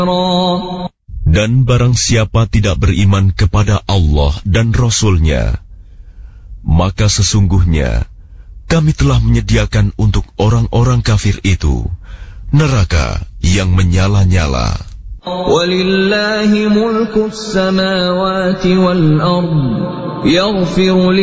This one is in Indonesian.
Dan barang siapa tidak beriman kepada Allah dan Rasul-Nya, maka sesungguhnya kami telah menyediakan untuk orang-orang kafir itu neraka yang menyala-nyala. Walillahi mulkus samawati wal ard, yaghfiru